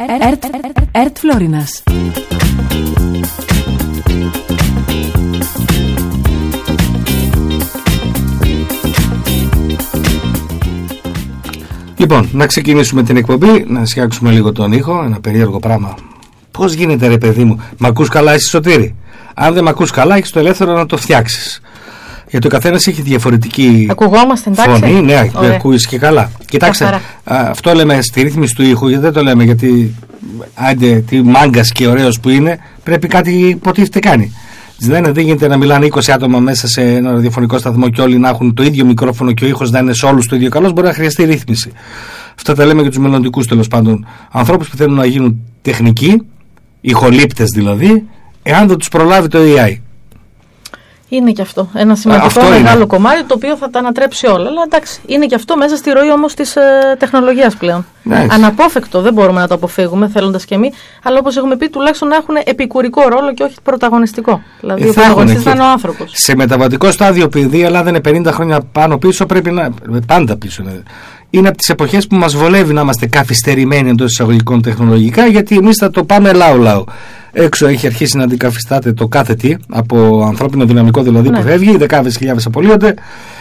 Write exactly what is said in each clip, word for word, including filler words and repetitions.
ΕΡΤ Φλόρινας. Λοιπόν, να ξεκινήσουμε την εκπομπή, να σκιάξουμε λίγο τον ήχο, ένα περίεργο πράγμα. Πώς γίνεται ρε παιδί μου, μ' ακούς καλά εσύ Σωτήρη? Αν δεν μ' ακούς καλά, έχεις το ελεύθερο να το φτιάξεις. Γιατί ο καθένας έχει διαφορετική Ακουγόμαστε, εντάξει. φωνή. Ναι, ακούεις και καλά. Κοιτάξτε, α, αυτό λέμε στη ρύθμιση του ήχου, γιατί δεν το λέμε γιατί άντε τι μάγκας και ωραίος που είναι, πρέπει κάτι υποτίθεται κάνει. Δεν, δεν γίνεται να μιλάνε είκοσι άτομα μέσα σε ένα ραδιοφωνικό σταθμό και όλοι να έχουν το ίδιο μικρόφωνο και ο ήχος να είναι σε όλους το ίδιο καλός. Μπορεί να χρειαστεί ρύθμιση. Αυτά τα λέμε για τους μελλοντικούς τέλος πάντων. Ανθρώπους που θέλουν να γίνουν τεχνικοί, ηχολήπτες δηλαδή, εάν δεν τους προλάβει το έι άι. Είναι και αυτό ένα σημαντικό αυτό μεγάλο είναι. κομμάτι το οποίο θα τα ανατρέψει όλα. Αλλά εντάξει, είναι και αυτό μέσα στη ροή όμως της ε, τεχνολογίας πλέον. Ναι, αναπόφευκτο, δεν μπορούμε να το αποφύγουμε θέλοντας και εμείς. Αλλά όπως έχουμε πει, τουλάχιστον να έχουν επικουρικό ρόλο και όχι πρωταγωνιστικό. Δηλαδή, ε, ο πρωταγωνιστής θα είναι ο άνθρωπος. Σε μεταβατικό στάδιο, επειδή η Ελλάδα είναι πενήντα χρόνια πάνω πίσω, πρέπει να. Πάντα πίσω. Ναι. Είναι από τις εποχές που μας βολεύει να είμαστε καθυστερημένοι εντός εισαγωγικών τεχνολογικά, γιατί εμείς θα το πάμε λαού-λαού. Έξω έχει αρχίσει να αντικαθιστάται το κάθε τι από ανθρώπινο δυναμικό δηλαδή, ναι, που φεύγει, δεκάδες χιλιάδες απολύονται.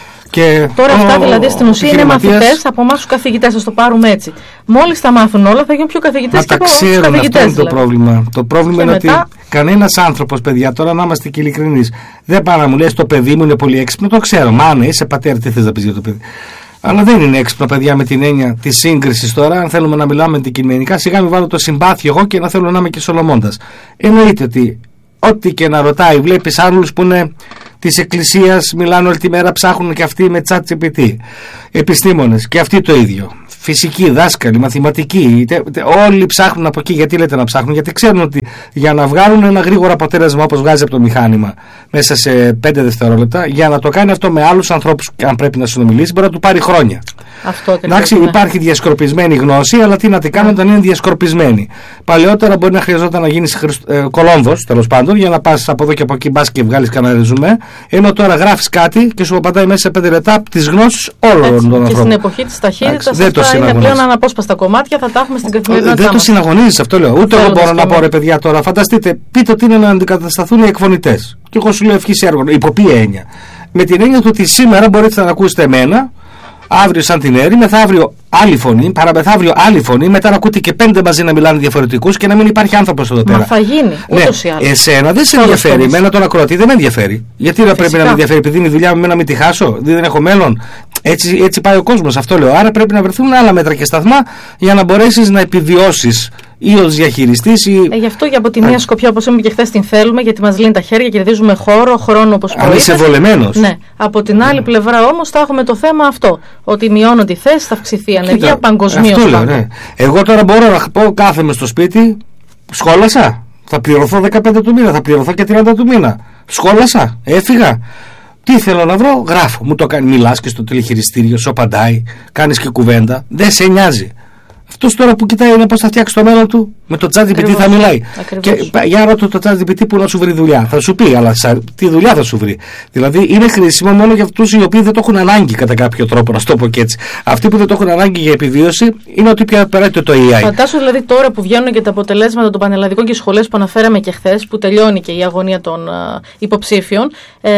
Και τώρα αυτά δηλαδή στην ουσία είναι μαθητές από εμάς τους καθηγητές, θα το πάρουμε έτσι. Μόλις τα μάθουν όλα θα γίνουν πιο καθηγητές και από τους καθηγητές. Αυτό είναι δηλαδή. το πρόβλημα. Το πρόβλημα και είναι μετά... ότι κανένας άνθρωπος, παιδιά, τώρα να είμαστε και ειλικρινείς, δεν πάει να μου λες το παιδί μου είναι πολύ έξυπνο, το ξέρω. Μα ναι, είσαι πατέρα, τι θες να πεις για το παιδί? Αλλά δεν είναι έξυπνο, παιδιά, με την έννοια της σύγκρισης τώρα. Αν θέλουμε να μιλάμε αντικειμενικά, σιγά μην βάλω το συμπάθειο εγώ και να θέλω να είμαι και Σολομώντας. Εννοείται ότι ό,τι και να ρωτάει, βλέπεις άλλους που είναι της εκκλησίας, μιλάνε όλη τη μέρα, ψάχνουν και αυτοί με ChatGPT. Επιστήμονες, και αυτοί το ίδιο. Φυσικοί, δάσκαλοι, μαθηματικοί, τε, τε, όλοι ψάχνουν από εκεί. Γιατί λέτε να ψάχνουν? Γιατί ξέρουν ότι για να βγάλουν ένα γρήγορο αποτέλεσμα όπως βγάζει από το μηχάνημα μέσα σε πέντε δευτερόλεπτα, για να το κάνει αυτό με άλλους ανθρώπους, αν πρέπει να συνομιλήσει, μπορεί να του πάρει χρόνια. Αυτό εντάξει, ναι. Υπάρχει διασκορπισμένη γνώση, αλλά τι να την κάνουν όταν είναι διασκορπισμένη. Παλαιότερα μπορεί να χρειαζόταν να γίνει ε, Κολόμβος, τέλος πάντων, για να πας από εδώ και από εκεί, μπας και βγάλεις κανένα ρεζουμέ. Ενώ τώρα γράφεις κάτι και σου απαντάει μέσα σε πέντε λεπτά τις γνώσεις όλων των ανθρώπων. Και στην εποχή της ταχύτητας, αυτά είναι πλέον αναπόσπαστα κομμάτια, θα τα έχουμε στην καθημερινότητά. Δεν το συναγωνίζεις, αυτό λέω. Ούτε εγώ μπορώ να πω, ρε παιδιά, τώρα φανταστείτε, πείτε ότι είναι να αντικατασταθούν οι εκφωνητές. Και εγώ σου λέω ευχής έργων. Υπό ποια έννοια? Με την έννοια του ότι σήμερα μπορείτε να ακούσετε εμένα, αύριο σαν την Έρη, μεθαύριο άλλη φωνή, παραμεθαύριο άλλη φωνή, μετά να ακούτε και πέντε μαζί να μιλάνε διαφορετικούς και να μην υπάρχει άνθρωπος εδώ πέρα. Μα θα γίνει, ούτως ή άλλως. Εσένα δεν σε ενδιαφέρει, εμένα τον ακροατή δεν με ενδιαφέρει. Γιατί να πρέπει να με ενδιαφέρει, επειδή είναι η δουλειά μου, εμένα μην τη χάσω, δεν έχω μέλλον. Έτσι, έτσι πάει ο κόσμος, αυτό λέω. Άρα πρέπει να βρεθούν άλλα μέτρα και σταθμά για να μπορέσεις να επιβιώσεις ή ως διαχειριστής. Ή... Ε, γι' αυτό και από τη μία σκοπιά, όπως είπαμε και χθες, την θέλουμε, γιατί μας λύνει τα χέρια, κερδίζουμε χώρο, χρόνο, όπως προείπες. Αν είσαι βολεμένος. Ναι. Από την άλλη mm. πλευρά όμως θα έχουμε το θέμα αυτό. Ότι μειώνονται οι θέσεις, θα αυξηθεί η ανεργία παγκοσμίως. Ναι. Εγώ τώρα μπορώ να πω, κάθομαι στο σπίτι, σχόλασα. Θα πληρωθώ δεκαπέντε του μήνα, θα πληρωθώ και τριάντα του μήνα. Σχόλασα, έφυγα. Τι θέλω να βρω, γράφω. Μου το κάνει, μιλάς και στο τηλεχειριστήριο, σου απαντάει, κάνεις και κουβέντα. Δεν σε νοιάζει. Αυτός τώρα που κοιτάει είναι πώς θα φτιάξει το μέλλον του, με το ChatGPT θα μιλάει. Ακριβώς. Και για ρώτα το ChatGPT που να σου βρει δουλειά. Θα σου πει, αλλά τι δουλειά θα σου βρει? Δηλαδή είναι χρήσιμο μόνο για αυτούς οι οποίοι δεν το έχουν ανάγκη κατά κάποιο τρόπο, να το πω και έτσι. Αυτοί που δεν το έχουν ανάγκη για επιβίωση είναι ότι πια περάσει το έι άι. Φαντάσου δηλαδή τώρα που βγαίνουν και τα αποτελέσματα των πανελλαδικών και σχολές που αναφέραμε και χθες, που τελειώνει και η αγωνία των α, υποψήφιων. Ε,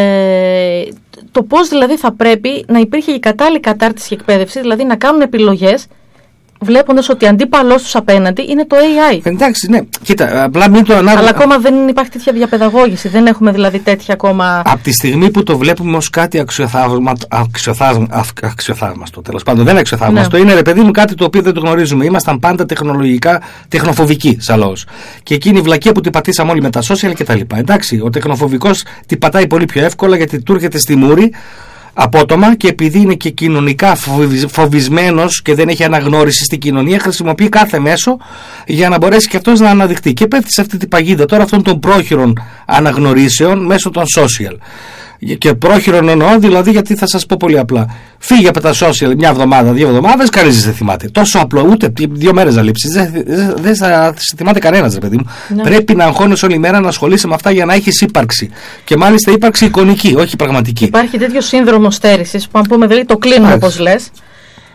το πώς δηλαδή θα πρέπει να υπήρχε η κατάλληλη κατάρτιση και εκπαίδευση, δηλαδή να κάνουν επιλογές, βλέποντας ότι αντίπαλός τους απέναντι είναι το έι άι. Εντάξει, ναι. Κοίτα, απλά μην το ανάβουμε. Αλλά ακόμα δεν υπάρχει τέτοια διαπαιδαγώγηση. Δεν έχουμε δηλαδή τέτοια ακόμα. Από τη στιγμή που το βλέπουμε ως κάτι αξιοθαύμαστο, αξιοθαύμαστο τέλος πάντων, δεν είναι αξιοθαύμαστο, ναι. Είναι ρε παιδί μου κάτι το οποίο δεν το γνωρίζουμε. Ήμασταν πάντα τεχνολογικά τεχνοφοβικοί σαν λαός. Και εκείνη η βλακεία που την πατήσαμε όλοι με τα social κτλ. Εντάξει, ο τεχνοφοβικός την πατάει πολύ πιο εύκολα γιατί του έρχεται στη μούρη απότομα και επειδή είναι και κοινωνικά φοβισμένος και δεν έχει αναγνώριση στην κοινωνία, χρησιμοποιεί κάθε μέσο για να μπορέσει και αυτός να αναδειχτεί. Και πέφτει σε αυτή την παγίδα τώρα αυτών των πρόχειρων αναγνωρίσεων μέσω των social. Και πρόχειρον εννοώ, δηλαδή, γιατί θα σας πω πολύ απλά. Φύγε από τα social μια εβδομάδα, δύο εβδομάδες, κανείς δεν θυμάται. Τόσο απλό, ούτε δύο μέρες να λείψεις. Δεν δε, δε θα σε θυμάται κανένας, ρε παιδί μου. Ναι. Πρέπει να αγχώνεσαι όλη μέρα να ασχολείσαι με αυτά για να έχεις ύπαρξη. Και μάλιστα ύπαρξη εικονική, όχι πραγματική. Υπάρχει τέτοιο σύνδρομο στέρησης που, αν πούμε, δηλαδή το κλείνουμε όπως λες.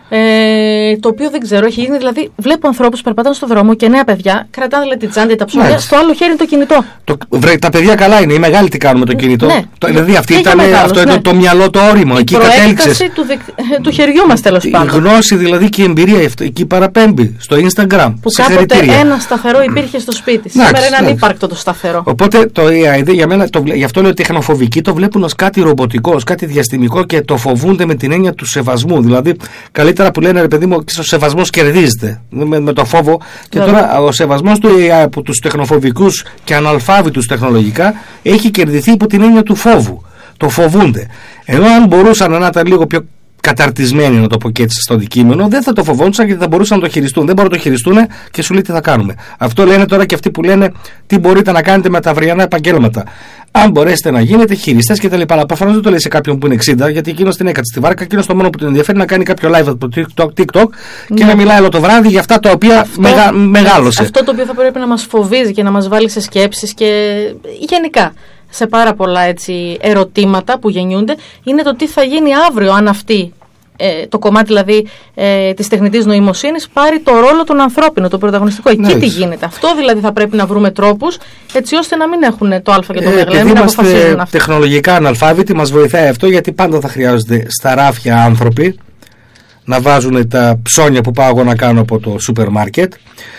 Ε, το οποίο δεν ξέρω, έχει γίνει. Δηλαδή, βλέπω ανθρώπους περπατάνε στον δρόμο και νέα παιδιά κρατάνε δηλαδή, τη τσάντα ή τα ψώνια, στο άλλο χέρι το κινητό. Το, βρε, τα παιδιά καλά είναι, οι μεγάλοι τι κάνουν με το κινητό. Ναι. Το, δηλαδή, αυτή και ήταν, μεγάλος, αυτό ναι. είναι το, το μυαλό το όριμο. Η εκεί κατέληξες. του, δικ, του χεριού μας τέλος πάντων. Η γνώση δηλαδή και η εμπειρία εκεί παραπέμπει στο Instagram. Που κάποτε ένα σταθερό υπήρχε στο σπίτι. Σήμερα είναι ανύπαρκτο το σταθερό. Οπότε το έι άι, για μένα, το, γι' αυτό λέω τεχνοφοβικοί το βλέπουν ως κάτι ρομποτικό, ως κάτι διαστημικό και το φοβούνται με την έννοια του σεβασμού. Δηλαδή, καλύτερα που λένε ρε παιδί μου, ο σεβασμός κερδίζεται με, με το φόβο. Και Βέβαια. Τώρα ο σεβασμός του έι άι από τους τεχνοφοβικούς και αναλφάβητους τεχνολογικά έχει κερδιθεί υπό την έννοια του φόβου. Το φοβούνται. Ενώ αν μπορούσαν να ήταν λίγο πιο καταρτισμένοι, να το πω και έτσι στο αντικείμενο, δεν θα το φοβόντουσαν γιατί θα μπορούσαν να το χειριστούν. Δεν μπορούν να το χειριστούν και σου λέει τι θα κάνουμε. Αυτό λένε τώρα και αυτοί που λένε τι μπορείτε να κάνετε με τα αυριανά επαγγέλματα. Αν μπορέσετε να γίνετε χειριστές κτλ. Αλλά προφανώς δεν το λέει σε κάποιον που είναι εξήντα, γιατί εκείνος την έκατσε στη βάρκα, εκείνος το μόνο που τον ενδιαφέρει να κάνει κάποιο live από το TikTok, TikTok και ναι. να μιλάει όλο το βράδυ για αυτά τα οποία αυτό, μεγα, μεγάλωσε. Αυτό το οποίο θα πρέπει να μας φοβίζει και να μας βάλει σε σκέψεις και γενικά σε πάρα πολλά έτσι, ερωτήματα που γεννιούνται, είναι το τι θα γίνει αύριο αν αυτή ε, το κομμάτι δηλαδή ε, της τεχνητής νοημοσύνης πάρει το ρόλο των ανθρώπινων, το πρωταγωνιστικό. Εκεί ναι. τι γίνεται. Αυτό δηλαδή θα πρέπει να βρούμε τρόπους έτσι ώστε να μην έχουν το α και το ε, β. Επειδή είμαστε τεχνολογικά αναλφάβητοι, μας βοηθάει αυτό γιατί πάντα θα χρειάζονται στα ράφια άνθρωποι να βάζουν τα ψώνια που πάω εγώ να κάνω από το σούπερ μάρκετ.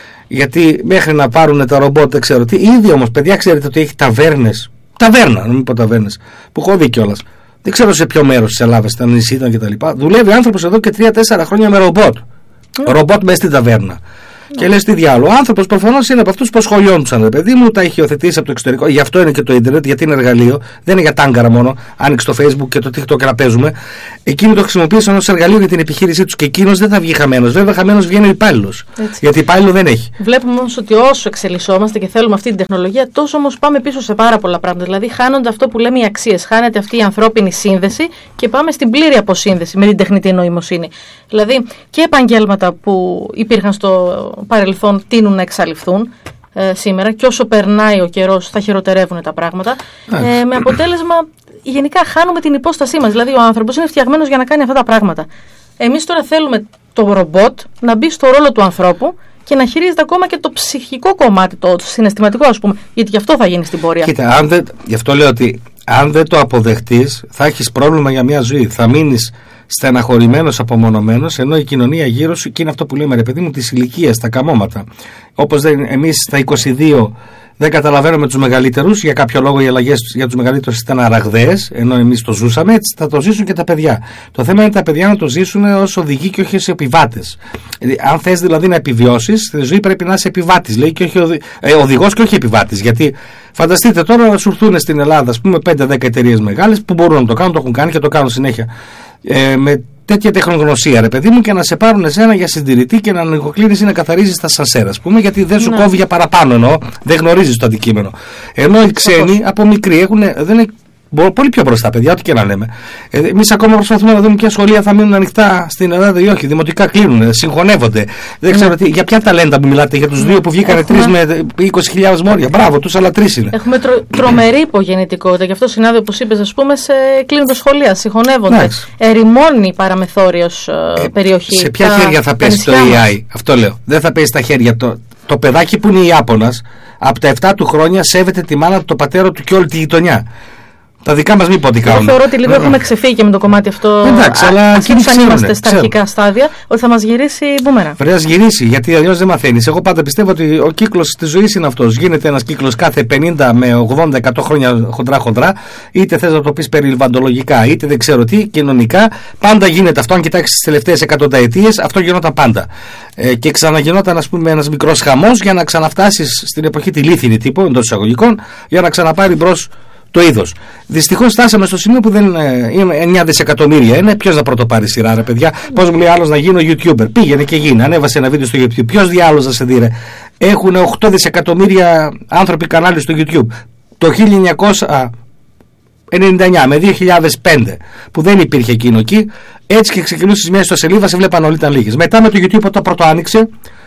Γιατί μέχρι να πάρουν τα ρομπότ δεν ξέρω τι. Ήδη όμως, παιδιά, ξέρετε ότι έχει ταβέρνες. Ταβέρνα, να μην πω ταβέρνες, που έχω δει κιόλας. Δεν ξέρω σε ποιο μέρος της Ελλάδας, ήταν νησί ήταν κτλ. Δουλεύει άνθρωπος εδώ και τρία τέσσερα χρόνια με ρομπότ. Mm. Ρομπότ μέσα στην ταβέρνα. Mm. Και λες τι διάλογο. Ο άνθρωπος προφανώς είναι από αυτούς που σχολιόντουσαν, παιδί μου, τα έχει υιοθετήσει από το εξωτερικό. Γι' αυτό είναι και το Ιντερνετ, γιατί είναι εργαλείο. Δεν είναι για τάγκαρα μόνο. Άνοιξε το Facebook και το TikTok να παίζουμε. Εκείνοι το χρησιμοποίησαν ως εργαλείο για την επιχείρησή τους και εκείνος δεν θα βγει χαμένος. Βέβαια, χαμένος βγαίνει ο υπάλληλος. Γιατί υπάλληλο δεν έχει. Βλέπουμε όμως ότι όσο εξελισσόμαστε και θέλουμε αυτή την τεχνολογία, τόσο όμως πάμε πίσω σε πάρα πολλά πράγματα. Δηλαδή, χάνονται αυτό που λέμε οι αξίες. Χάνεται αυτή η ανθρώπινη σύνδεση και πάμε στην πλήρη αποσύνδεση με την τεχνητή νοημοσύνη. Δηλαδή, και επαγγέλματα που υπήρχαν στο παρελθόν τείνουν να εξαλειφθούν ε, σήμερα και όσο περνάει ο καιρός θα χειροτερεύουν τα πράγματα ε, με αποτέλεσμα γενικά χάνουμε την υπόστασή μας. Δηλαδή ο άνθρωπος είναι φτιαγμένος για να κάνει αυτά τα πράγματα. Εμείς τώρα θέλουμε το ρομπότ να μπει στο ρόλο του ανθρώπου και να χειρίζεται ακόμα και το ψυχικό κομμάτι, το συναισθηματικό ας πούμε, γιατί γι' αυτό θα γίνει στην πορεία. Κοίτα, αν δεν, γι' αυτό λέω ότι αν δεν το αποδεχτείς θα έχεις πρόβλημα για μια ζωή. Θα μείνεις στεναχωρημένος, απομονωμένος, ενώ η κοινωνία γύρω σου, και είναι αυτό που λέμε ρε παιδί μου, της ηλικίας, τα καμώματα. Όπως εμείς στα είκοσι δύο δεν καταλαβαίνουμε τους μεγαλύτερους, για κάποιο λόγο οι αλλαγές για τους μεγαλύτερους ήταν αραγδαίες, ενώ εμείς το ζούσαμε, έτσι θα το ζήσουν και τα παιδιά. Το θέμα είναι τα παιδιά να το ζήσουν ως οδηγοί και όχι ως επιβάτες. Αν θες δηλαδή να επιβιώσεις, στη ζωή πρέπει να είσαι επιβάτης, λέει, και όχι οδη... ε, οδηγός και όχι επιβάτης. Γιατί φανταστείτε τώρα να σου έρθουν στην Ελλάδα, ας πούμε, πέντε δέκα εταιρείες μεγάλες που μπορούν να το κάνουν, το έχουν κάνει και το κάνουν συνέχεια. Ε, με τέτοια τεχνογνωσία, ρε παιδί μου, και να σε πάρουν εσένα για συντηρητή και να νοικοκλίνεις ή να καθαρίζεις τα σανσέρα, ας πούμε, γιατί δεν σου ναι. κόβει για παραπάνω, εννοώ, δεν γνωρίζεις το αντικείμενο. Ενώ οι ξένοι από μικροί έχουν, δεν είναι πολύ πιο μπροστά, παιδιά, ό,τι και να λέμε. Ε, εμείς ακόμα προσπαθούμε να δούμε ποια σχολεία θα μείνουν ανοιχτά στην Ελλάδα ή όχι. Δημοτικά κλείνουν, συγχωνεύονται. Δεν ξέρω τι, για ποια ταλέντα που μιλάτε, για τους δύο που βγήκανε τρεις με είκοσι χιλιάδες μόρια. Μπράβο, τους, αλλά τρεις είναι. Έχουμε τρο, τρομερή υπογεννητικότητα. Γι' αυτό συνάδει, όπως είπες, ας πούμε, σε κλείνουν τα σχολεία, συγχωνεύονται. Ερημώνει παραμεθόριος ε, περιοχή. Σε ποια τα, χέρια θα πέσει το έι άι, αυτό λέω. Δεν θα πέσει στα χέρια το. Το παιδάκι που είναι Ιάπωνας, από τα επτά του χρόνια σέβεται τη μάνα του, το πατέρα του και όλη τη γειτονιά. Τα δικά μας μην πω τι κάνουν. Εγώ θεωρώ ότι λίγο έχουμε ξεφύγει και με το κομμάτι αυτό. Εντάξει, αλλά εκείνοι αν είμαστε στα αρχικά στάδια, ότι θα μας γυρίσει μπούμερα. Πρέπει να γυρίσει, γιατί αλλιώς δεν μαθαίνεις. Εγώ πάντα πιστεύω ότι ο κύκλος της ζωής είναι αυτός. Γίνεται ένας κύκλος κάθε πενήντα με ογδόντα εκατό χρόνια χοντρά-χοντρά, είτε θες να το πεις περιβαλλοντολογικά, είτε δεν ξέρω τι, κοινωνικά. Πάντα γίνεται αυτό. Αν κοιτάξεις τις τελευταίες εκατονταετίες, αυτό γινόταν πάντα. Ε, και ξαναγινόταν, ας πούμε, ένας μικρός χαμός για να ξαναφτάσεις στην εποχή τη λίθινη τύπου, εντός εισαγωγικών, για να ξαναπάρει μπρος το είδος. Δυστυχώς φτάσαμε στο σημείο που δεν είναι εννιά δισεκατομμύρια. Είναι ποιος να πρωτοπάρει σειρά, ρε παιδιά. Πώς μου λέει άλλος να γίνω YouTuber. Πήγαινε και γίνει. Ανέβασε ένα βίντεο στο YouTube. Ποιος διάλογος να σε δει, ρε. Έχουν οκτώ δισεκατομμύρια άνθρωποι κανάλι στο YouTube. Το χίλια εννιακόσια ενενήντα εννιά με δύο χιλιάδες πέντε που δεν υπήρχε εκείνο εκεί. Έτσι και ξεκινούσε μια ιστοσελίδα, σε βλέπαν όλοι, ήταν λίγες. Μετά με το YouTube όταν πρώτο άνοιξε,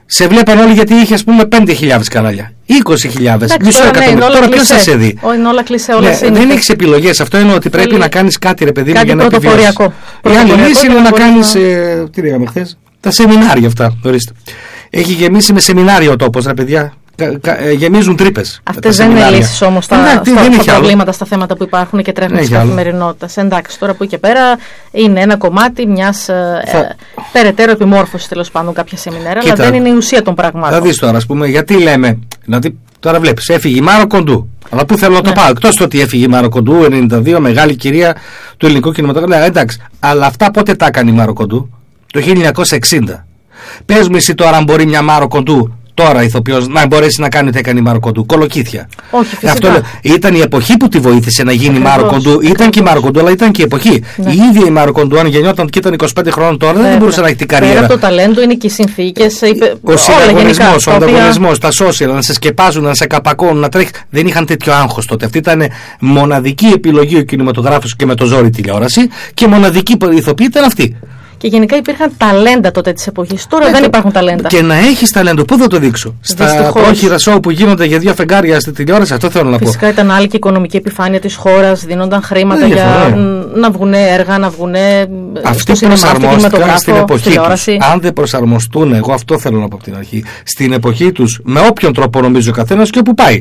Σε βλέπαν όλοι γιατί είχε, ας πούμε, πέντε χιλιάδες κανάλια. είκοσι χιλιάδες, μισό εκατομμύριο. Τώρα ποιος θα σε δει. Είναι όλα κλισέ, όλα ναι, δεν έχεις επιλογές. Αυτό είναι ότι πρέπει να κάνεις κάτι, ρε παιδί μου, για να επιβιώσεις. Η άλλη λύση είναι να κάνεις. Ε, τι λέγαμε χθες, τα σεμινάρια αυτά. Ορίστε. Έχει γεμίσει με σεμινάρια ο τόπος, ρε παιδιά. Γεμίζουν τρύπες. Αυτές δεν είναι λύσεις όμως στα, ναι, στα, στα, στα προβλήματα, στα θέματα που υπάρχουν και τρέχουν της καθημερινότητας. Εντάξει, τώρα που εκεί πέρα είναι ένα κομμάτι μιας θα... ε, περαιτέρω επιμόρφωσης, τέλος πάντων, κάποια σεμινάρια, αλλά δεν είναι η ουσία των πραγμάτων. Θα δεις τώρα, ας πούμε, γιατί λέμε. Δηλαδή, τώρα βλέπεις, έφυγε η Μάρο Κοντού. Αλλά πού θέλω να το ναι. πάω. Εκτός το ότι έφυγε η Μάρο Κοντού, ενενήντα δύο, μεγάλη κυρία του ελληνικού κινηματογράφου. Ναι, εντάξει, αλλά αυτά πότε τα έκανε η Μάρο Κοντού? Το χίλια εννιακόσια εξήντα. Πες μου εσύ τώρα αν μπορεί μια Μάρο Κοντού τώρα ηθοποιός να μπορέσει να κάνει ό,τι έκανε η Μάρο Κοντού. Κολοκύθια. Όχι, φυσικά. Αυτό λέω. Ήταν η εποχή που τη βοήθησε να γίνει η Μάρο Κοντού. Ήταν και η Μάρο Κοντού, αλλά ήταν και η εποχή. Ναι. Η ίδια η Μάρο Κοντού, αν γεννιόταν και ήταν είκοσι πέντε χρόνων τώρα, ναι, δεν μπορούσε ναι. να έχει την καριέρα. Πέρα από το ταλέντο είναι και οι συνθήκες. Ο συναγωνισμός, ο ανταγωνισμός, τα social, να σε σκεπάζουν, να σε καπακώνουν, να τρέχει. Δεν είχαν τέτοιο άγχος τότε. Αυτή ήταν μοναδική επιλογή ο κινηματογράφος και με το ζόρι τηλεόραση και μοναδική ηθοποιή ήταν αυτή. Και γενικά υπήρχαν ταλέντα τότε της εποχής. Τώρα ε, δεν υπάρχουν ταλέντα. Και να έχεις ταλέντο, πού θα το δείξω? Στα πρόχειρα σοου που γίνονται για δύο φεγγάρια στη τηλεόραση, αυτό θέλω να πω. Φυσικά ήταν άλλη και η οικονομική επιφάνεια της χώρας, δίνονταν χρήματα για να βγουν έργα, να βγουν στο σινεμά, στο κινηματογράφο, στην εποχή τους. Αν δεν προσαρμοστούν, εγώ αυτό θέλω να πω από την αρχή, στην εποχή τους, με όποιον τρόπο νομίζει ο καθένας και όπου πάει.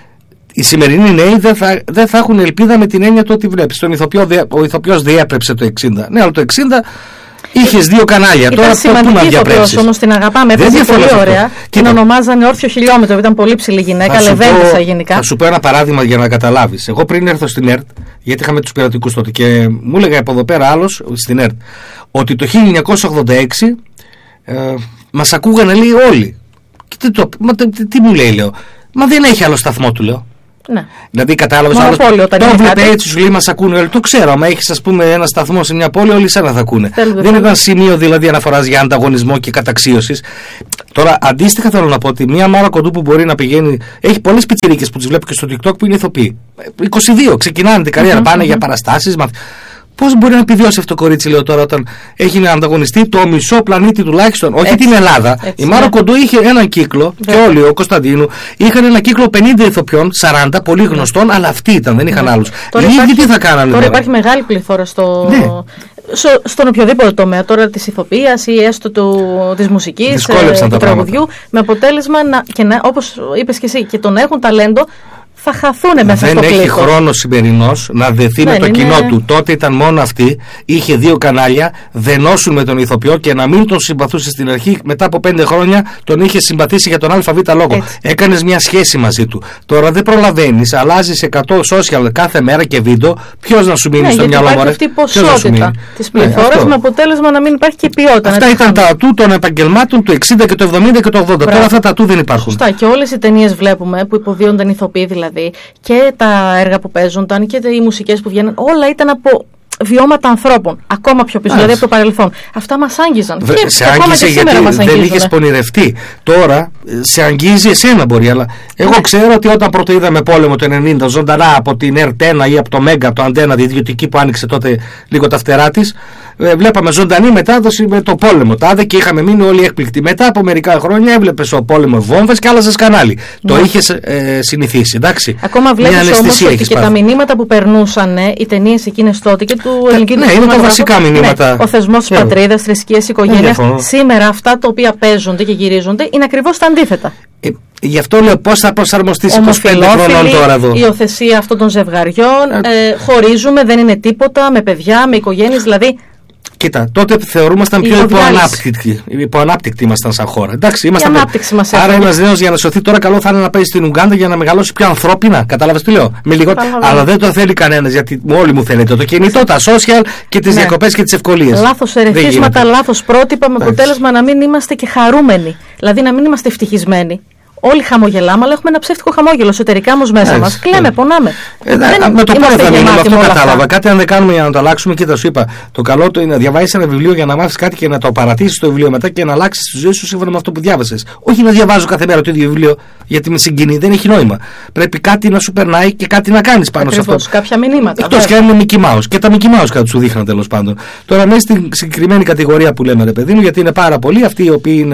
Οι σημερινοί νέοι δεν θα, δεν θα έχουν ελπίδα με την έννοια του ότι βλέπεις. Τον ηθοποιό, ο ηθοποιός διέπρεψε το εξήντα. Ναι, αλλά το εξήντα. Είχες δύο κανάλια. Ήταν τώρα σημαντική ηθοποιός, όμως την αγαπάμε. Έπαιζε πολύ ωραία. Την ονομάζανε Όρθιο Χιλιόμετρο. Ήταν πολύ ψηλή γυναίκα, λεβέντισσα γενικά. Θα σου πω ένα παράδειγμα για να καταλάβεις. Εγώ πριν έρθω στην ΕΡΤ, γιατί είχαμε τους πειρατικούς τότε, και μου έλεγε από εδώ πέρα άλλος στην ΕΡΤ, ότι το χίλια εννιακόσια ογδόντα έξι ε, μας ακούγανε, λέει, όλοι. Και τι, το, μα, τι, τι μου λέει, λέω. Μα δεν έχει άλλο σταθμό, του λέω. Ναι. Δηλαδή κατάλαβες άλλος, το βλέπε έτσι, σου λέει μας ακούνε όλοι. Το ξέρω, άμα έχεις, ας πούμε, ένα σταθμό σε μια πόλη, όλοι σένα θα ακούνε. Θέλετε, δεν ήταν σημείο δηλαδή αναφοράς για ανταγωνισμό και καταξίωσης. Τώρα αντίστοιχα θέλω να πω ότι μια Μάρα Κοντού που μπορεί να πηγαίνει, έχει πολλές πιτσιρίκες που τις βλέπω και στο TikTok που είναι ηθοποιοί. είκοσι δύο ξεκινάνε την καριέρα, mm-hmm, πάνε mm-hmm. για παραστάσεις. Μα... Πώς μπορεί να επιβιώσει αυτό το κορίτσι, λέω τώρα, όταν έχει να ανταγωνιστεί το μισό πλανήτη τουλάχιστον, όχι έτσι, την Ελλάδα. Έτσι, η Μάρα ναι. Κοντού είχε έναν κύκλο, yeah. και όλοι, ο Κωνσταντίνου, είχαν ένα κύκλο πενήντα ηθοποιών, σαράντα, πολύ γνωστών, αλλά αυτοί ήταν, δεν είχαν yeah. άλλους. Λίγοι τι θα κάνανε. Τώρα υπάρχει μεγάλη πληθώρα στο. Ναι. Στο, στον οποιοδήποτε τομέα, τώρα της ηθοποιίας ή έστω του, της μουσικής, ε, του τραγουδιού, με αποτέλεσμα, να, και να, όπως είπες και εσύ, και το να έχουν ταλέντο, θα χαθούν μέσα στο κλίμα. Δεν έχει χρόνο σημερινός να δεθεί με το είναι... κοινό του. Τότε ήταν μόνο αυτή, είχε δύο κανάλια, δενώσουν με τον ηθοποιό και να μην τον συμπαθούσε στην αρχή. Μετά από πέντε χρόνια τον είχε συμπαθήσει για τον ΑΒ λόγο. Έκανες μια σχέση μαζί του. Τώρα δεν προλαβαίνεις, αλλάζεις εκατό social κάθε μέρα και βίντεο. Ποιος να σου μείνει ναι, στο μυαλό μου? Αυτή η ποσότητα της πληθώρας ναι, με αποτέλεσμα να μην υπάρχει και ποιότητα. Αυτά ήταν τα ατού των επαγγελμάτων του εξήντα και του εβδομήντα και του ογδόντα. Τώρα αυτά τα ατού δεν υπάρχουν. Σωστά, και όλες οι ταινίες βλέπουμε που υποδίονταν ηθοποιοί δηλαδή. Και τα έργα που παίζονταν και οι μουσικές που βγαίνουν, όλα ήταν από βιώματα ανθρώπων. Ακόμα πιο πίσω, δηλαδή από το παρελθόν. Αυτά μας άγγιζαν. Βε, και σε άγγιζε γιατί δεν είχες πονηρευτεί. Τώρα σε αγγίζει εσένα μπορεί, αλλά εγώ ναι. ξέρω ότι όταν πρώτο είδαμε πόλεμο το ενενήντα ζωντανά από την ΕΡΤ ένα ή από το Μέγκα, το Αντένα, τη ιδιωτική που άνοιξε τότε λίγο τα φτερά της, βλέπαμε ζωντανή μετάδοση με το πόλεμο. Τάδε και είχαμε μείνει όλοι έκπληκτοι. Μετά από μερικά χρόνια έβλεπες ο πόλεμο βόμβες και άλλαζες κανάλι. Ναι. Το είχες ε, συνηθίσει, εντάξει. Ακόμα βλέπεις όμως ότι και τα μηνύματα που περνούσαν ε, οι ταινίες εκείνες τότε και του ελληνικού ναι, είναι τα βασικά μηνύματα. Ναι, ο θεσμός της πατρίδας, θρησκείες, οικογένειας. Σήμερα αυτά τα οποία παίζονται και γυρίζονται είναι ακριβώς τα αντίθετα. Ε, γι' αυτό λέω πώς θα προσαρμοστείς είκοσι πέντε χρόνων τώρα εδώ. Η υιοθεσία αυτών των ζευγαριών, ε, ε, χωρίζουμε, δεν είναι τίποτα, με παιδιά, με οικογένειες, δηλαδή. Κοίτα, τότε θεωρούμασταν πιο υποανάπτυκτοι. Υποανάπτυκτοι ήμασταν σαν χώρα. Εντάξει, ήμασταν. Άρα ένα νέο για να σωθεί τώρα καλό θα είναι να πάει στην Ουγγάντα για να μεγαλώσει πιο ανθρώπινα. Κατάλαβες τι λέω? Με λιγότερο. Αλλά δεν το θέλει κανένα γιατί όλοι μου θέλετε το κινητό, τα social και τις ναι. διακοπές και τις ευκολίες. Λάθος ερεθίσματα, λάθος πρότυπα με αποτέλεσμα να μην είμαστε και χαρούμενοι. Δηλαδή να μην είμαστε ευτυχισμένοι. Όλοι χαμογελάμε, αλλά έχουμε ένα ψεύτικο χαμόγελο εσωτερικά όμως μέσα μας. Κλαίμε, πονάμε. Ε, δεν, με το πρώτο θα μείνουμε, αυτό κατάλαβα. Κάτι αν δεν κάνουμε για να το αλλάξουμε, κοίτα, σου είπα. Το καλό το είναι να διαβάσεις ένα βιβλίο για να μάθεις κάτι και να το παρατήσεις το βιβλίο μετά και να αλλάξεις τη ζωή σου σύμφωνα με αυτό που διάβασες. Όχι να διαβάζω κάθε μέρα το ίδιο βιβλίο γιατί με συγκινεί, δεν έχει νόημα. Πρέπει κάτι να σου περνάει και κάτι να κάνεις πάνω ακριβώς, σε αυτό. Κάποια μηνύματα. Εκτός και αν είναι Mickey Mouse. Και τα Mickey Mouse κάτι σου δείχναν τέλος πάντων. Τώρα μέσα στην συγκεκριμένη κατηγορία που λέμε, ρε παιδί μου, γιατί είναι πάρα πολλοί αυτοί οι οποίοι είναι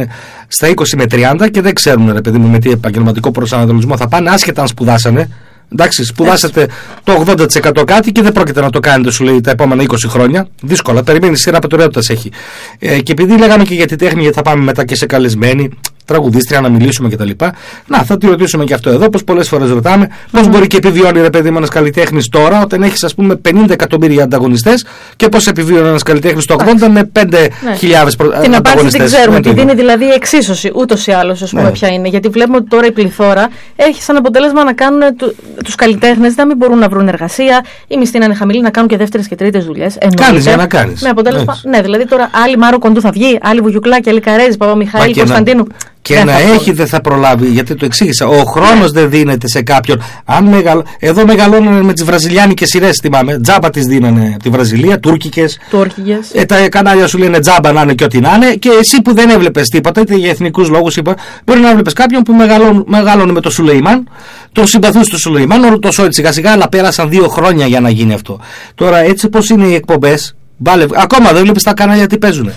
στα είκοσι με τριάντα και δεν ξέρουν, ρε παιδί μου, με τι επαγγελματικό προσανατολισμό θα πάνε, άσχετα αν σπουδάσανε. Εντάξει, σπουδάσατε το ογδόντα τοις εκατό κάτι και δεν πρόκειται να το κάνετε, σου λέει, τα επόμενα είκοσι χρόνια. Δύσκολα, περιμένει, σειρά προτεραιότητας έχει. Ε, και επειδή λέγαμε και για τη τέχνη, γιατί θα πάμε μετά και σε καλεσμένοι, τραγουδίστρια, να μιλήσουμε κτλ. Να, θα τη ρωτήσουμε και αυτό εδώ, πως πολλές φορές ρωτάμε, πώς mm. μπορεί και επιβιώνει, ρε παιδί μου, ένας καλλιτέχνης τώρα, όταν έχεις, ας πούμε, πενήντα εκατομμύρια ανταγωνιστές, και πώς επιβιώνει ένας καλλιτέχνης το ογδόντα με πέντε χιλιάδες ναι. ανταγωνιστές. Την απάντηση την ξέρουμε, τη δίνει δηλαδή η εξίσωση, ούτως ή άλλως, ας πούμε, ναι. ποια είναι. Γιατί βλέπουμε ότι τώρα η πληθώρα έχει σαν αποτέλεσμα να κάνουν του, τους καλλιτέχνες να μην μπορούν να βρουν εργασία, οι μισθοί να είναι χαμηλοί, να κάνουν και δεύτερες και τρίτες δουλειές. Κάνεις για να κάνεις. Με αποτέλεσμα, ναι, ναι, δηλαδή τώρα άλλη Μάρο Κοντού θα βγει, άλλη Βουγιουκλάκη, άλλη Καρέζη, Παπαμιχαήλ, Κωνσταντίνου. Και δεν να έχει δεν θα προλάβει, γιατί το εξήγησα. Ο χρόνος δεν δίνεται σε κάποιον. Αν μεγαλ... Εδώ μεγαλώνουν με τις βραζιλιάνικες σειρές, θυμάμαι. Τζάμπα τις δίνανε από τη Βραζιλία, τουρκικές. Τουρκικές. Ε, τα κανάλια σου λένε τζάμπα να είναι και ό,τι να είναι. Και εσύ που δεν έβλεπες τίποτα, είτε για εθνικούς λόγους, είπα, μπορεί να έβλεπες κάποιον που μεγαλώνει με το Σουλεϊμάν, τον συμπαθούς του Σουλεϊμάν, όλο το σόι σιγά σιγά, αλλά πέρασαν δύο χρόνια για να γίνει αυτό. Τώρα έτσι πώς είναι οι εκπομπές, ακόμα δεν βλέπεις τα κανάλια τι παίζουνε.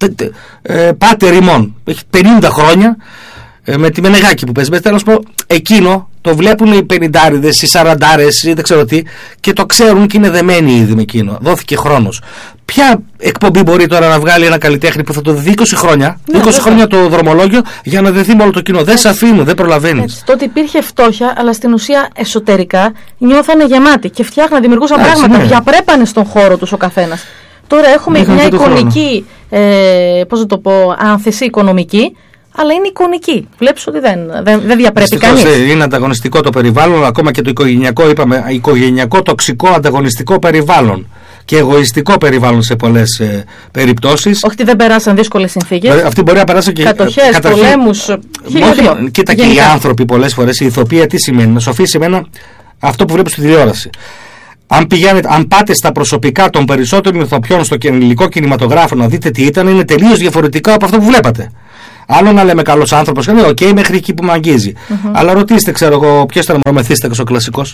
Ε, Πάτε Ριμών, έχει πενήντα χρόνια, ε, με τη Μενεγάκη που παίζει. Τέλος πάντων, εκείνο το βλέπουν οι πενηντάριδες, οι σαραντάρες ή δεν ξέρω τι, και το ξέρουν και είναι δεμένοι ήδη με εκείνο. Δόθηκε χρόνος. Ποια εκπομπή μπορεί τώρα να βγάλει ένα καλλιτέχνη που θα το δει είκοσι χρόνια, ναι, είκοσι χρόνια το δρομολόγιο, για να δεθεί με όλο το κοινό? Δεν σε αφήνουν, δεν προλαβαίνεις. Τότε υπήρχε φτώχεια, αλλά στην ουσία εσωτερικά νιώθανε γεμάτοι και φτιάχναν, δημιουργούσαν Άξι, πράγματα, ναι. διαπρέπανε στον χώρο τους ο καθένας. Τώρα έχουμε μια εικονική, ε, πώς να το πω, άνθηση οικονομική, αλλά είναι εικονική. Βλέπεις ότι δεν, δεν, δεν διαπρέπει κανείς. Είναι ανταγωνιστικό το περιβάλλον, ακόμα και το οικογενειακό, είπαμε, οικογενειακό, τοξικό, ανταγωνιστικό περιβάλλον και εγωιστικό περιβάλλον σε πολλές ε, περιπτώσεις. Όχι, δεν περάσαν δύσκολες συνθήκες. Αυτοί μπορεί να περάσουν και κατοχές, καταρχήν, πολέμους, χιλιοδυο. Κοίτα, και οι άνθρωποι πολλές φορές, η ηθοποιία τι σημαίνει? Σοφή σημαίνει αυτό που βλέπεις στη τηλεόραση. Αν, πηγαίνετε, αν πάτε στα προσωπικά των περισσότερων ηθοποιών στο ελληνικό κινηματογράφο να δείτε τι ήταν, είναι τελείως διαφορετικά από αυτό που βλέπατε. Άλλο να λέμε καλός άνθρωπος, και οκ, okay, μέχρι εκεί που με αγγίζει. Mm-hmm. Αλλά ρωτήστε, ξέρω εγώ, ποιος ήταν ο Μεθύστακος ο κλασικός?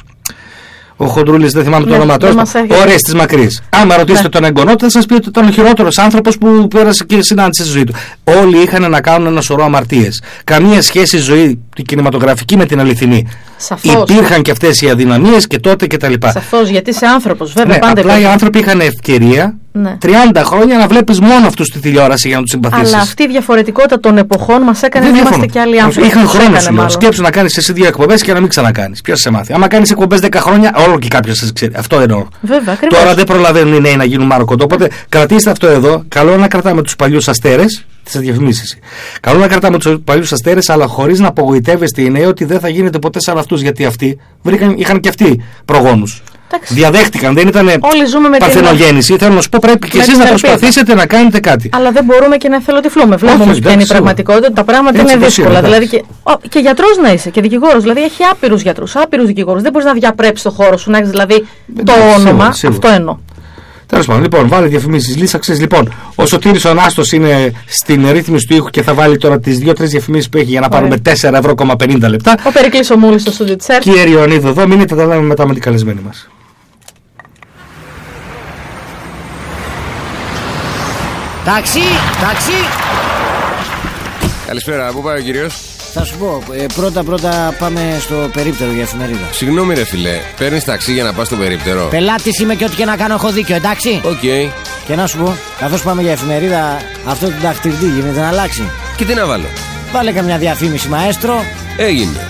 Ο Χοντρούλης, δεν θυμάμαι ναι, το όνομα του. Ο Ορέστης Μακρύς. Άμα ρωτήσετε ναι. τον εγγονό, θα σας πει ότι ήταν ο χειρότερος άνθρωπος που πέρασε και συνάντησε στη ζωή του. Όλοι είχαν να κάνουν ένα σωρό αμαρτίες. Καμία σχέση ζωή την κινηματογραφική με την αληθινή. Σαφώς. Υπήρχαν και αυτές οι αδυναμίες και τότε και τα λοιπά. Σαφώς, γιατί είσαι άνθρωπος, βέβαια. Ναι, πάντα απλά οι άνθρωποι είχαν ευκαιρία ναι. τριάντα χρόνια να βλέπεις μόνο αυτούς στη τηλεόραση για να τους συμπαθήσεις. Αλλά αυτή η διαφορετικότητα των εποχών μας έκανε να είμαστε και άλλοι άνθρωποι. Είχαν χρόνο σου λέω. Σκέψου να κάνεις εσύ δύο εκπομπές και να μην ξανακάνεις. Ποιος σε μάθει? Άμα κάνεις εκπομπές δέκα χρόνια, όλο και κάποιος σας ξέρει. Αυτό εννοώ. Βέβαια, τώρα δεν προλαβαίνουν οι νέοι να γίνουν Μάρο Κοντό. Οπότε κρατήστε αυτό εδώ. Καλό να κρατάμε τους παλιούς αστέρες. Τις διαφημίσεις. Καλό να κρατάμε τους παλιούς αστέρες, αλλά χωρίς να απογοητεύεστε οι νέοι ότι δεν θα γίνεται ποτέ σαν αυτούς. Γιατί αυτοί βρήκαν, είχαν και αυτοί προγόνους. Εντάξει. Διαδέχτηκαν, δεν ήταν παρθενογέννηση. Την... Θέλω να σου πω, πρέπει και εσείς να προσπαθήσετε να κάνετε κάτι. Αλλά δεν μπορούμε και να εθελοτυφλούμε. Βλέπουμε όμως ποια είναι η πραγματικότητα. Τα πράγματα έτσι είναι δύσκολα. Δηλαδή και, και γιατρός να είσαι και δικηγόρος. Δηλαδή έχει άπειρους γιατρούς, άπειρους δικηγόρους. Δεν μπορείς να διαπρέψεις το χώρο σου, να έχεις δηλαδή το όνομα. Αυτό εννοώ. Τέλος πάντων, λοιπόν, βάλε διαφημίσεις, λύσαξες. Λοιπόν, ο Σωτήρης ο Ανάστος είναι στην ρύθμιση του ήχου και θα βάλει τώρα τις δύο-τρεις διαφημίσεις που έχει για να Ωραία. πάρουμε τέσσερα ευρώ και πενήντα λεπτά. Ο Περικλής ο Μούλης στο στούντιο της ΕΡΤ. Κύριε Ιωαννίδου εδώ, μείνετε, τα λέμε μετά με την καλεσμένη μας. Ταξί, ταξί. Καλησπέρα, πού πάει ο κύριος? Θα σου πω, ε, πρώτα πρώτα πάμε στο περίπτερο για εφημερίδα. Συγγνώμη ρε φιλέ, παίρνεις ταξί για να πας στο περίπτερο? Πελάτης είμαι και ό,τι και να κάνω έχω δίκιο, εντάξει? Οκ. Okay. Και να σου πω, καθώς πάμε για εφημερίδα, αυτό το δαχτυλίδι γίνεται να αλλάξει? Και τι να βάλω? Βάλε καμιά διαφήμιση μαέστρο. Έγινε.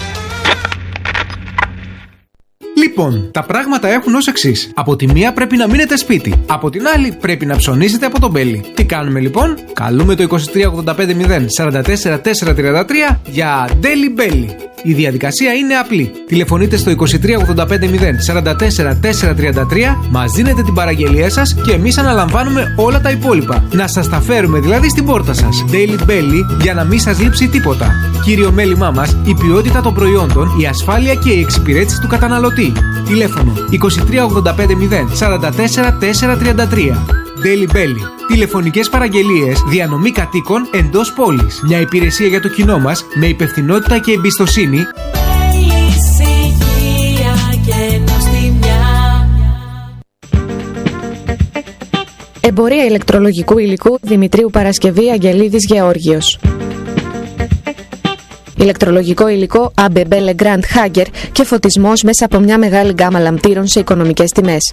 Λοιπόν, τα πράγματα έχουν ως εξής. Από τη μία πρέπει να μείνετε σπίτι. Από την άλλη πρέπει να ψωνίσετε από τον Μπέλι. Τι κάνουμε λοιπόν? Καλούμε το είκοσι τρία ογδόντα πέντε μηδέν σαράντα τέσσερα τετρακόσια τριάντα τρία για Daily Belly. Η διαδικασία είναι απλή. Τηλεφωνείτε στο είκοσι τρία ογδόντα πέντε μηδέν σαράντα τέσσερα τετρακόσια τριάντα τρία, μας δίνετε την παραγγελία σας και εμείς αναλαμβάνουμε όλα τα υπόλοιπα. Να σας τα φέρουμε δηλαδή στην πόρτα σας. Daily Belly για να μην σας λείψει τίποτα. Κύριο μέλημά μας, η ποιότητα των προϊόντων, η ασφάλεια και η εξυπηρέτηση του καταναλωτή. Τηλέφωνο είκοσι τρία ογδόντα πέντε μηδέν σαράντα τέσσερα τετρακόσια τριάντα τρία. Daily Belly. Τηλεφωνικές παραγγελίες, διανομή κατοίκων εντός πόλης. Μια υπηρεσία για το κοινό μας με υπευθυνότητα και εμπιστοσύνη. Εμπορία ηλεκτρολογικού υλικού Δημητρίου Παρασκευή Αγγελίδης Γεώργιος. Ηλεκτρολογικό υλικό έι μπι μπι Legrand Hager και φωτισμός μέσα από μια μεγάλη γκάμα λαμπτήρων σε οικονομικές τιμές.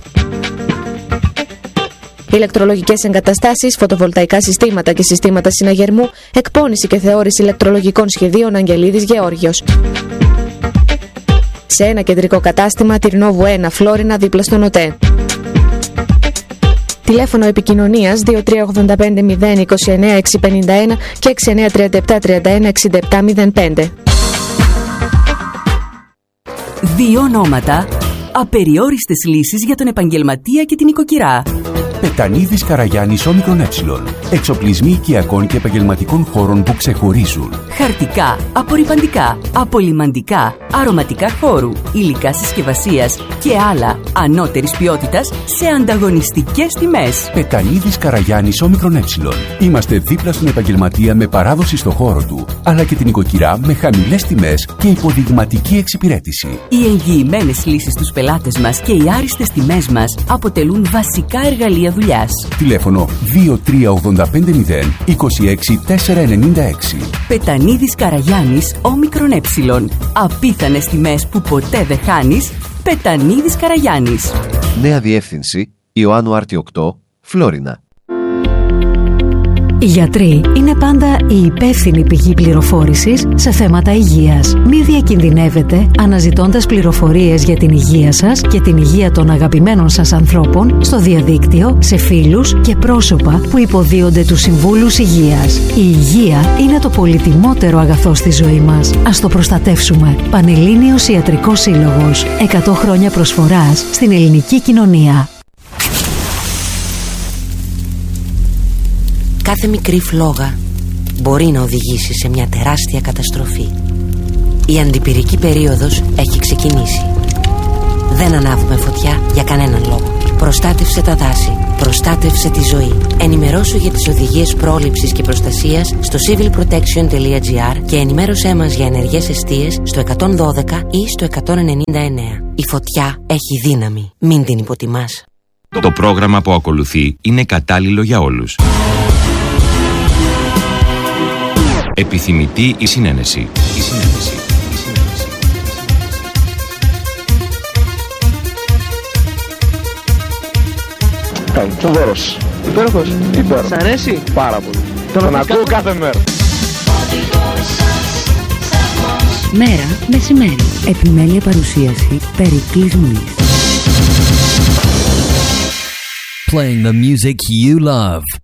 Ηλεκτρολογικές εγκαταστάσεις, φωτοβολταϊκά συστήματα και συστήματα συναγερμού, εκπώνηση και θεώρηση ηλεκτρολογικών σχεδίων Αγγελίδης Γεώργιος. Σε ένα κεντρικό κατάστημα, Τυρνόβου ένα, Φλόρινα, δίπλα στον ΟΤΕ. Τηλέφωνο επικοινωνίας δύο τρία οκτώ πέντε μηδέν είκοσι εννέα εξακόσια πενήντα ένα και έξι εννέα τρία επτά τρία ένα εξήντα επτά μηδέν πέντε. Δύο ονόματα, απεριόριστες λύσεις για τον επαγγελματία και την οικοκυρά. Πετανίδης Καραγιάννης Όμικρον Ε. Εξοπλισμοί οικιακών και επαγγελματικών χώρων που ξεχωρίζουν. Χαρτικά, απορρυπαντικά, απολυμαντικά, αρωματικά χώρου, υλικά συσκευασίας και άλλα ανώτερης ποιότητας σε ανταγωνιστικές τιμές. Πετανίδης Καραγιάννης Όμικρον Ε. Είμαστε δίπλα στον επαγγελματία με παράδοση στο χώρο του, αλλά και την οικοκυρά με χαμηλές τιμές και υποδειγματική εξυπηρέτηση. Οι εγγυημένες λύσεις στους πελάτες μας και οι άριστες τιμές μας αποτελούν βασικά εργαλεία δουλειάς. Τηλέφωνο δύο τρία οκτώ πέντε μηδέν είκοσι έξι τετρακόσια ενενήντα έξι. Πετανίδης Καραγιάννης Όμικρον Ε. Απίθανες τιμές που ποτέ δεν χάνεις. Πετανίδης Καραγιάννης. Νέα διεύθυνση Ιωάννου Άρτη οκτώ, Φλόρινα. Οι γιατροί είναι πάντα η υπεύθυνη πηγή πληροφόρησης σε θέματα υγείας. Μη διακινδυνεύετε αναζητώντας πληροφορίες για την υγεία σας και την υγεία των αγαπημένων σας ανθρώπων στο διαδίκτυο, σε φίλους και πρόσωπα που υποδίονται τους συμβούλους υγείας. Η υγεία είναι το πολυτιμότερο αγαθό στη ζωή μας. Ας το προστατεύσουμε. Πανελλήνιος Ιατρικός Σύλλογος. εκατό χρόνια προσφοράς στην ελληνική κοινωνία. Κάθε μικρή φλόγα μπορεί να οδηγήσει σε μια τεράστια καταστροφή. Η αντιπυρική περίοδος έχει ξεκινήσει. Δεν ανάβουμε φωτιά για κανέναν λόγο. Προστάτευσε τα δάση. Προστάτευσε τη ζωή. Ενημερώσου για τις οδηγίες πρόληψης και προστασίας στο civil protection τελεία gr και ενημέρωσέ μας για ενεργές εστίες στο εκατόν δώδεκα ή στο εκατόν ενενήντα εννέα. Η φωτιά έχει δύναμη. Μην την υποτιμάς. Το πρόγραμμα που ακολουθεί είναι κατάλληλο για όλους. Επιθυμητή η συνένεση. Η συνένεση. Η συνένεση. Φοβερός. Υπέροχος. Υπέροχος. Σ' αρέσει? Πάρα πολύ. Τον ακούω κάθε μέρα. Μέρα μεσημέρι. Επιμέλεια παρουσίαση Περικλής Μουής. Playing the music you love.